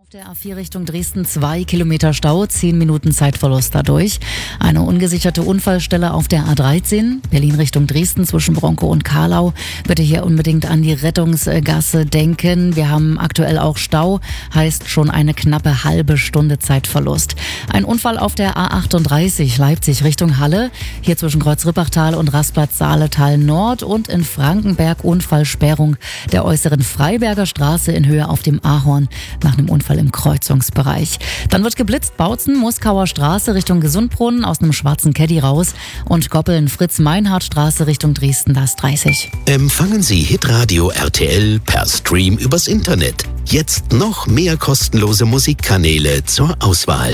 Auf der A4 Richtung Dresden 2 Kilometer Stau, 10 Minuten Zeitverlust dadurch. Eine ungesicherte Unfallstelle auf der A13, Berlin Richtung Dresden zwischen Bronkow und Carlau. Bitte hier unbedingt an die Rettungsgasse denken. Wir haben aktuell auch Stau, heißt schon eine knappe halbe Stunde Zeitverlust. Ein Unfall auf der A38 Leipzig Richtung Halle, hier zwischen Kreuz-Rippachtal und Rastplatz Saaletal Nord und in Frankenberg Unfallsperrung der äußeren Freiberger Straße in Höhe auf dem Ahorn nach einem Unfall im Kreuzungsbereich. Dann wird geblitzt, Bautzen, Moskauer Straße Richtung Gesundbrunnen aus einem schwarzen Caddy raus und Goppeln, Fritz-Meinhardt-Straße Richtung Dresden, das 30. Empfangen Sie Hitradio RTL per Stream übers Internet. Jetzt noch mehr kostenlose Musikkanäle zur Auswahl.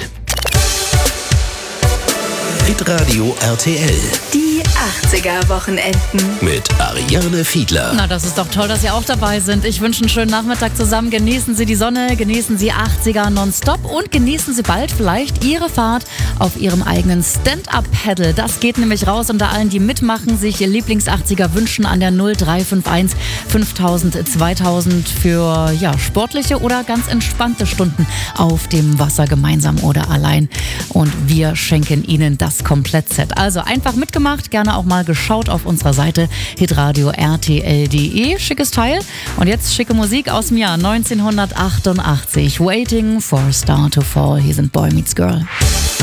Hitradio RTL. Die 80er-Wochenenden. Mit Ariane Fiedler. Na, das ist doch toll, dass Sie auch dabei sind. Ich wünsche einen schönen Nachmittag zusammen. Genießen Sie die Sonne, genießen Sie 80er nonstop und genießen Sie bald vielleicht Ihre Fahrt auf Ihrem eigenen Stand-Up-Paddle. Das geht nämlich raus unter allen, die mitmachen, sich ihr Lieblings-80er wünschen an der 0351 5000 2000 für sportliche oder ganz entspannte Stunden auf dem Wasser gemeinsam oder allein. Und wir schenken Ihnen das Komplettset. Also einfach mitgemacht, gerne auch mal geschaut auf unserer Seite hitradio rtl.de. Schickes Teil. Und jetzt schicke Musik aus dem Jahr 1988. Waiting for a Star to Fall. Hier sind Boy Meets Girl.